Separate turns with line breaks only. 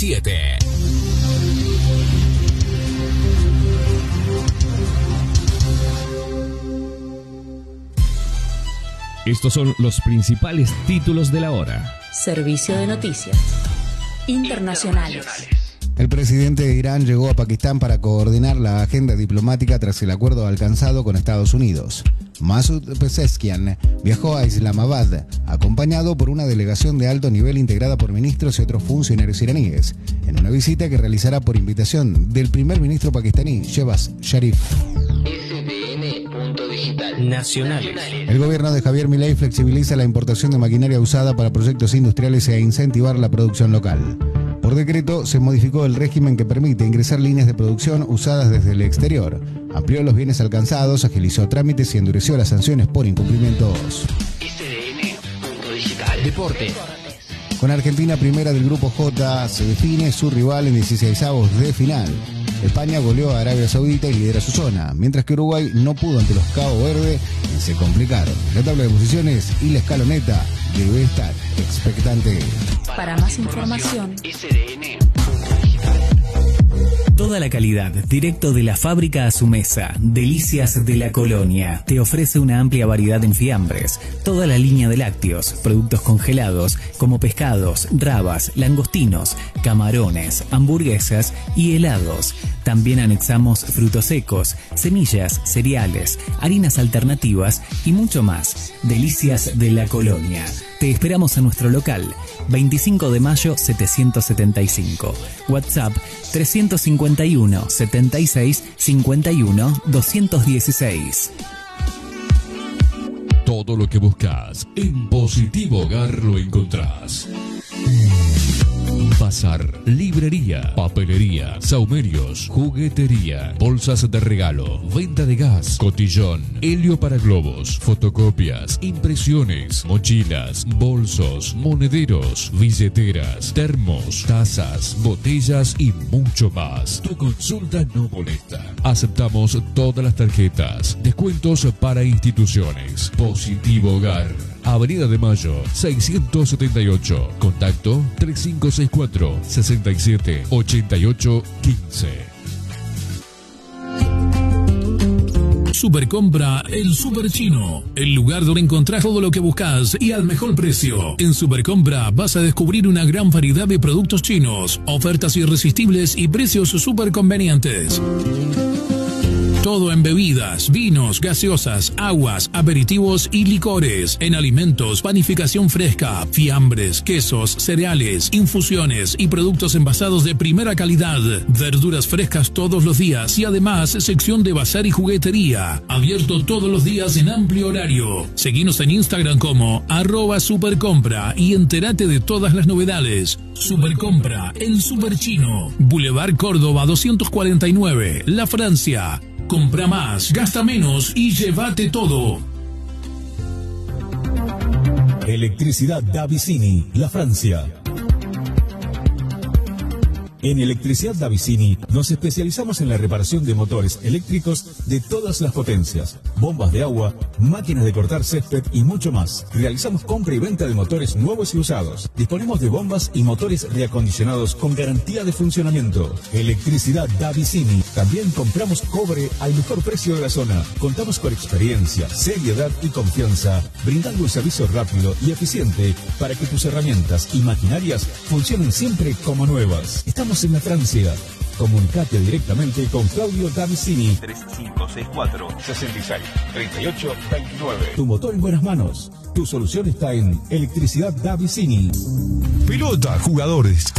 7. Estos son los principales títulos de la hora.
Servicio de noticias internacionales.
El presidente de Irán llegó a Pakistán para coordinar la agenda diplomática tras el acuerdo alcanzado con Estados Unidos. Masoud Pezeshkian viajó a Islamabad, acompañado por una delegación de alto nivel integrada por ministros y otros funcionarios iraníes, en una visita que realizará por invitación del primer ministro pakistaní, Shehbaz Sharif.
Nacionales.
El gobierno de Javier Milei flexibiliza la importación de maquinaria usada para proyectos industriales e incentivar la producción local. Por decreto, se modificó el régimen que permite ingresar líneas de producción usadas desde el exterior, amplió los bienes alcanzados, agilizó trámites y endureció las sanciones por incumplimientos.
Deporte.
Con Argentina primera del Grupo J, se define su rival en 16avos de final. España goleó a Arabia Saudita y lidera su zona, mientras que Uruguay no pudo ante los Cabo Verde y se complicaron. La tabla de posiciones y la escaloneta debe estar expectante.
Para más información,
toda la calidad, directo de la fábrica a su mesa. Delicias de la Colonia. Te ofrece una amplia variedad en fiambres, toda la línea de lácteos, productos congelados como pescados, rabas, langostinos, camarones, hamburguesas y helados. También anexamos frutos secos, semillas, cereales, harinas alternativas y mucho más. Delicias de la Colonia. Te esperamos en nuestro local, 25 de mayo 775. WhatsApp 351 76 51 216.
Todo lo que buscas en Positivo Hogar lo encontrás. Bazar, librería, papelería, saumerios, juguetería, bolsas de regalo, venta de gas, cotillón, helio para globos, fotocopias, impresiones, mochilas, bolsos, monederos, billeteras, termos, tazas, botellas y mucho más. Tu consulta no molesta. Aceptamos todas las tarjetas. Descuentos para instituciones. Positivo Hogar. Avenida de Mayo, 678. Contacto 3564-678815.
Supercompra El Super Chino, el lugar donde encontrás todo lo que buscas y al mejor precio. En Supercompra vas a descubrir una gran variedad de productos chinos, ofertas irresistibles y precios súper convenientes. Todo en bebidas, vinos, gaseosas, aguas, aperitivos y licores. En alimentos, panificación fresca, fiambres, quesos, cereales, infusiones y productos envasados de primera calidad. Verduras frescas todos los días y además sección de bazar y juguetería. Abierto todos los días en amplio horario. Seguinos en Instagram como @supercompra y entérate de todas las novedades. Supercompra, el Super Chino. Boulevard Córdoba 249, La Francia. Compra más, gasta menos y llévate todo.
Electricidad Davicini, La Francia. En Electricidad Davicini nos especializamos en la reparación de motores eléctricos de todas las potencias, bombas de agua, máquinas de cortar césped y mucho más. Realizamos compra y venta de motores nuevos y usados. Disponemos de bombas y motores reacondicionados con garantía de funcionamiento. Electricidad Davicini. También compramos cobre al mejor precio de la zona. Contamos con experiencia, seriedad y confianza, brindando un servicio rápido y eficiente para que tus herramientas y maquinarias funcionen siempre como nuevas. Estamos en la Francia. Comunicate directamente con Claudio Davicini.
3564-663829.
Tu motor en buenas manos. Tu solución está en Electricidad Davicini.
Pelota, jugadores,